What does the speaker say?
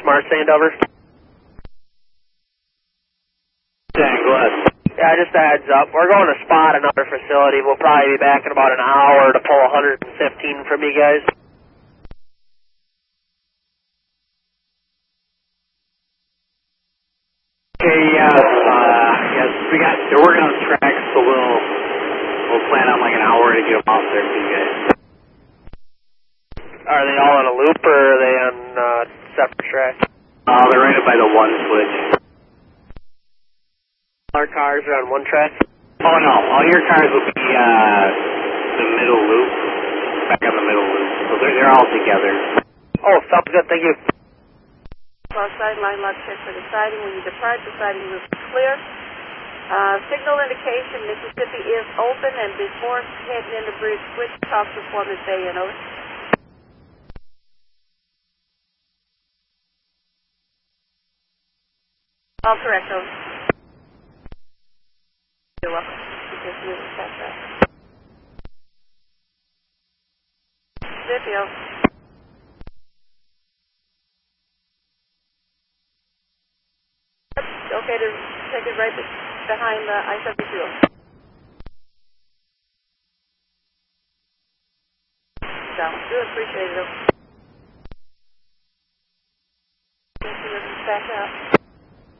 Smart Sand over. Dan, go ahead. Yeah, just a heads up. We're going to spot another facility. We'll probably be back in about an hour to pull 115 from you guys. Okay, yes, they're working on tracks, so we'll plan on like an hour to get them out there for you guys. Are they all in a loop, or are they on separate tracks? They're right up by the one switch. Our cars are on one track? Oh no, all your cars will be the middle loop, back on the middle loop, so they're all together. Oh, sounds good, thank you. Sideline lock check for the siding. When you depart, the siding loop is clear. Signal indication, Mississippi is open, and before heading into bridge switch, talk to Foreman Bay and over. All correct, over. You're welcome. You just move it back up. Mississippi, over. Okay to take it right behind the I-72. Sounds good. Appreciate it. Back up.